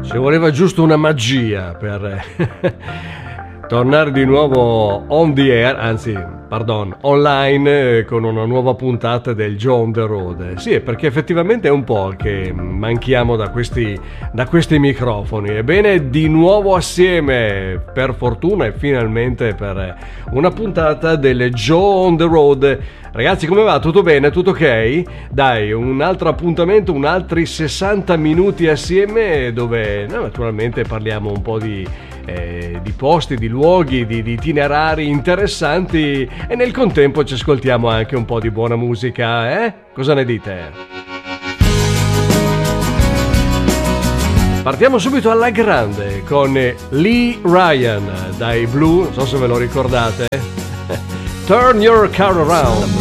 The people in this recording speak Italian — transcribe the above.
Ci voleva giusto una magia per tornare di nuovo on the air, anzi, pardon, online con una nuova puntata del Joe on the Road. Sì, perché effettivamente è un po' che manchiamo da questi microfoni. Ebbene, di nuovo assieme, per fortuna e finalmente per una puntata del Joe on the Road. Ragazzi, come va? Tutto bene? Tutto ok? Dai, un altro appuntamento, un altri 60 minuti assieme dove naturalmente parliamo un po' di posti, di luoghi, di itinerari interessanti e nel contempo ci ascoltiamo anche un po' di buona musica, eh? Cosa ne dite? Partiamo subito alla grande con Lee Ryan dai Blue, non so se ve lo ricordate. Turn Your Car Around.